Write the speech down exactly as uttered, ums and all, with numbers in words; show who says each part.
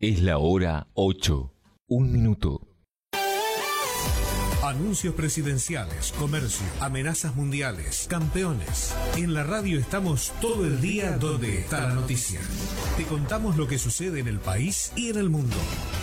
Speaker 1: Es la hora ocho. Un minuto.
Speaker 2: Anuncios presidenciales, comercio, amenazas mundiales, campeones. En la radio estamos todo el día donde está la noticia. Te contamos lo que sucede en el país y en el mundo.